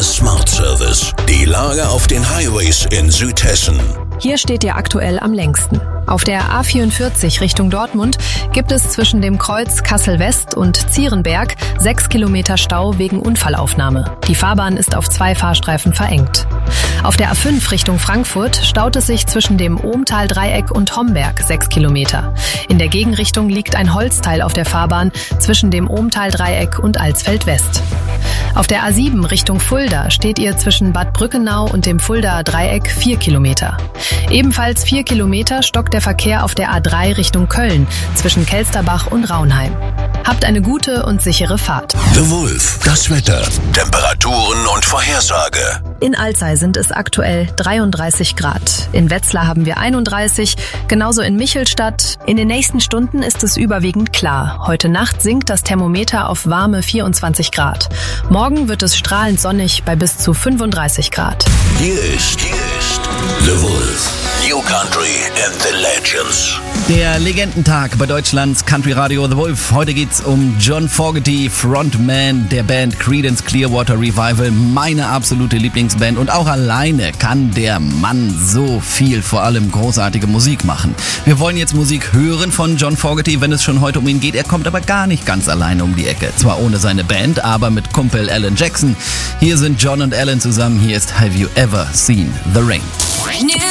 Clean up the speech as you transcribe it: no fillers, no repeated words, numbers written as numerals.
Smart Service. Die Lage auf den Highways in Südhessen. Hier steht ihr aktuell am längsten. Auf der A44 Richtung Dortmund gibt es zwischen dem Kreuz Kassel-West und Zierenberg 6 Kilometer Stau wegen Unfallaufnahme. Die Fahrbahn ist auf 2 Fahrstreifen verengt. Auf der A5 Richtung Frankfurt staut es sich zwischen dem Ohmtal-Dreieck und Homberg 6 Kilometer. In der Gegenrichtung liegt ein Holzteil auf der Fahrbahn zwischen dem Ohmtal-Dreieck und Alsfeld-West. Auf der A7 Richtung Fulda steht ihr zwischen Bad Brückenau und dem Fuldaer Dreieck 4 Kilometer. Ebenfalls 4 Kilometer stockt der Verkehr auf der A3 Richtung Köln zwischen Kelsterbach und Raunheim. Habt eine gute und sichere Fahrt. The Wolf, das Wetter, Temperaturen und Vorhersage. In Alzey sind es aktuell 33 Grad. In Wetzlar haben wir 31, genauso in Michelstadt. In den nächsten Stunden ist es überwiegend klar. Heute Nacht sinkt das Thermometer auf warme 24 Grad. Morgen wird es strahlend sonnig bei bis zu 35 Grad. Hier ist The Wolf. New Country and the Legends. Der Legendentag bei Deutschlands Country Radio The Wolf. Heute geht's um John Fogerty, Frontman der Band Creedence Clearwater Revival. Meine absolute Lieblingsband. Und auch alleine kann der Mann so viel, vor allem großartige Musik machen. Wir wollen jetzt Musik hören von John Fogerty, wenn es schon heute um ihn geht. Er kommt aber gar nicht ganz alleine um die Ecke. Zwar ohne seine Band, aber mit Kumpel Alan Jackson. Hier sind John und Alan zusammen. Hier ist Have You Ever Seen the Rain?